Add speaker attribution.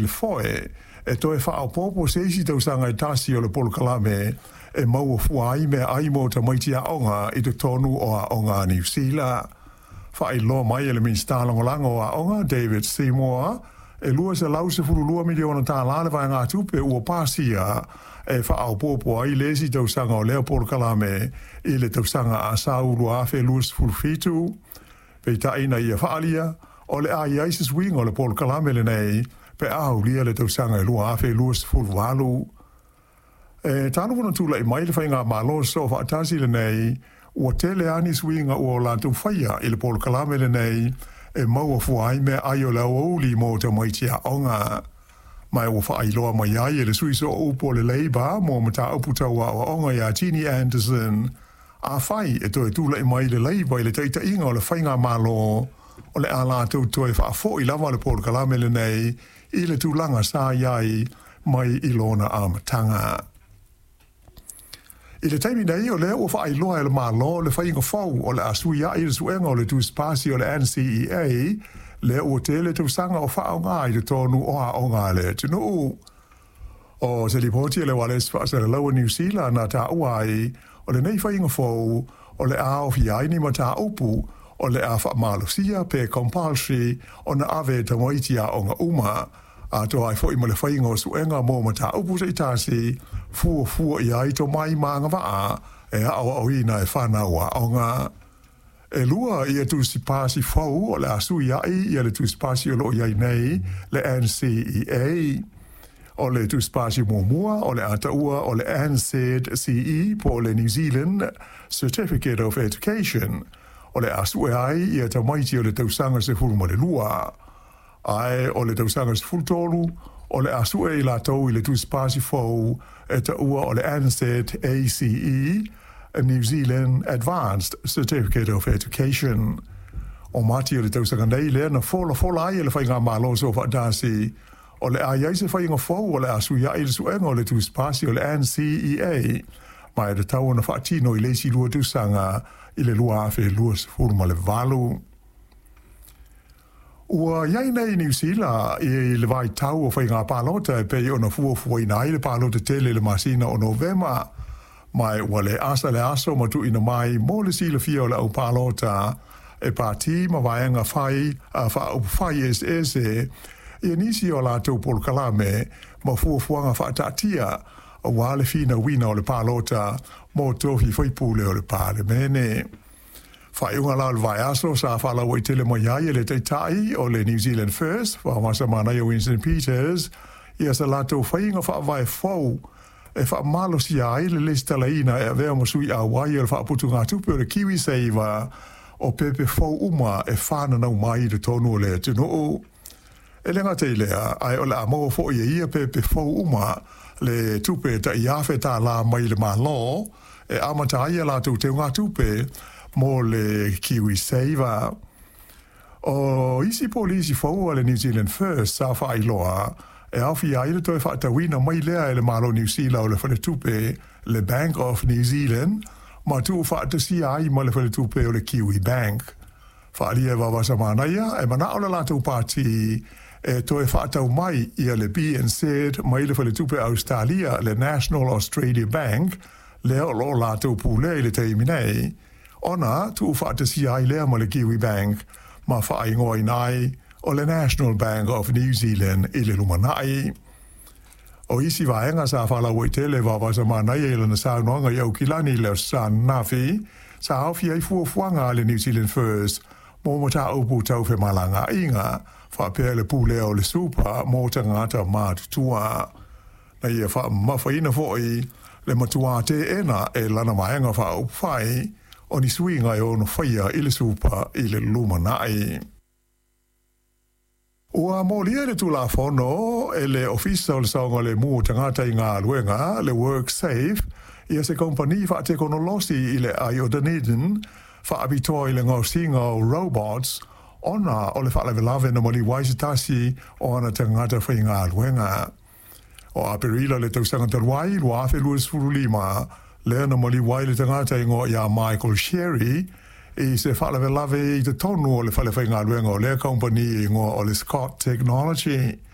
Speaker 1: le foe e toe wha popo se isi tau sanga I tasi o le polo kalame e mau fuai me ai mo ta maiti a onga I te tonu o a onga New Zealand. Wha I loa mai ele min stālangolango a onga David Seymour e lua se lau se furu lua miliona tā lale vai ngā tupe ua pāsia e wha popo ai lesi tau sanga o leo polo kalame I le tau sanga a sauru a fe lua se furu fitu. Pei ta ina ia whaalia o le a ia isis wing o le polo kalame le nei pe au lia le tau sanga e lua a fe lua se furu walu. Tāna wana tūla I mai le whainga malo so whaatasi le nei ua tele anis winga ua o lātou whaia I le polo kalame le nei e maua fuai me ai o lau ouli mō te maiti a onga. Mai ua whaailoa mai ai e le suiso o upo le leiba mō mata uputaua o onga ia Jeannie Anderson a whai e toi tūla I mai le leiba I le teita inga o le whainga malo o le a lātou toi whaafo I lava le polo kalame le nei I le tūlanga sā iai mai I lona a matanga. I le taimi nei o le ua whaailoa e le malo le whainga whau o le asuia I le suenga o le tūspasi o le NCEA le ua te le tausanga o whaonga I le tonu o a onga le tunu. O se li poti le wale spasa le laua New Zealand na ta uai o le nei whainga whau o le a o fiaini ma ta upu o le a whaamalosia pe compulsory o na ave ta moiti a onga uma. A to ai fo I le whainga o suenga mō ma ta upu se itasi fua I ai to mai maanga waa e au ina e whanau a onga. E lua I tu si pasi fau o le asu iai I le tu si pasi o lo iai nei le NCEA. O le tu si pasi mua o le ataua o le NZCE po le New Zealand Certificate of Education. O le asu ai I ta maiti o le tausanga se furu mo le lua. Ai o le tausanga se furu tolu o le asu e la tau I le tu si pasi fau e ta ua o le NZACE a New Zealand Advanced Certificate of Education. O mati o le tausanga nei le na fola ai le whainga malo so whaatasi o le ai se whainga fau o le asu ia I le suenga o le tu spasi o le NCEA mai le tau na whaatino I le si lua tusanga I le lua afe lua se furma le valu. Ua iai nei New Zealand I le vai tau o whainga palota e pei o na fua ina I le palota tele le masina o Novema. Mai ua le asa le aso matu ina mai mo le sila fia o le au palota e pāti ma vaenga whai ese I nisi o la tau polo kalame ma fuanga whaatatia o wale fina wina o le palota mo tofi whaipule o le pāle mene. Whai unga la le vai aso sa whala wai tele mo iai le teitai o le New Zealand First wa masa mana I Winston Peters ia sa la tau whainga whaavai fau e whaamalo si ai le listalaina e vea mo sui a wai e whaaputu ngā tupe o le Kiwi Saver o pepe fau uma e whananau mai le tonu o le tunu. E lenga te lea, ai o le amoa fo ia pepe fau uma le tupe ta iafe ta la mai le malo e amata ia la tu te ngā tupe mo le Kiwi Saver. O isi polisi fau o le New Zealand First sa whailoa e awhi ai le toi whaatawina mai lea e le malo New Zealand o le whanetupe le Bank of New Zealand ma tu whaatasi ai ma le whanetupe o le Kiwi Bank. Whaalia wawasa manaia e mana o le lātou pāti e toi whaatau mai ia le BNZ mai le whanetupe Australia le National Australia Bank lea o lo lātou pūle i le teiminei. Ona tu whaatasi ai lea ma le Kiwi Bank ma whaingoa nai o le National Bank of New Zealand I le lumanai. O isi vaenga sa whalawai tele wawasa manai e lana saunoanga I au kilani leo san nafi sa awhi ai fuafuanga le New Zealand First mō mata upu tau whe malanga inga whapea le pūle o le super mō ta ngata mātutua. Na ia wha mawhaina foi le matua te ena e lana vaenga wha upwhai o ni suinga e ono whaia I le super I le lumanai. Ua mōlia le tula whono e le ofisa o le saonga le mua tangata I ngā luenga le WorkSafe ia se kompani wha te konolosi I le ai o Dunedin wha abitoa I le ngausinga o robots ona o le wha lawe na mali waisitasi o ana tangata wha I ngā luenga. O aperila le tausanga tarwai lua afe luas furulima le ana mali wai le tangata I ngō ia Michael Sherry I se whalawe I te tonu o le whalewhai ngā luenga o le company I ngō o le Scott Technology.